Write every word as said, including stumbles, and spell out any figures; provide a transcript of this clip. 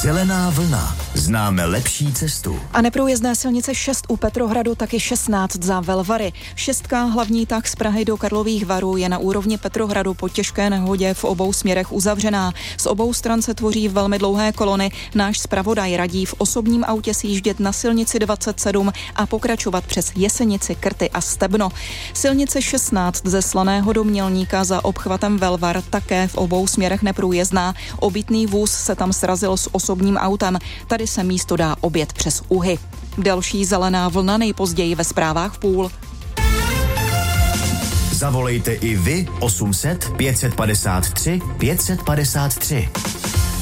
Zelená vlna. Známe lepší cestu. A neprůjezdné silnice šest u Petrohradu, taky šestnáct za Velvary. Šestka hlavní tah z Prahy do Karlových Varů je na úrovni Petrohradu po těžké nehodě v obou směrech uzavřená. Z obou stran se tvoří velmi dlouhé kolony. Náš zpravodaj radí v osobním autě sjíždět na silnici dvacet sedm a pokračovat přes Jesenici, Krty a Stebno. Silnice šestnáct ze Slaného do Mělníka za obchvatem Velvar také v obou směrech neprůjezdná. Obytný vůz se tam srazil s osobním autem. Tady se místo dá objet přes Uhy. Další zelená vlna nejpozději ve zprávách v půl. Zavolejte i vy osm set pět set padesát tři pět set padesát tři.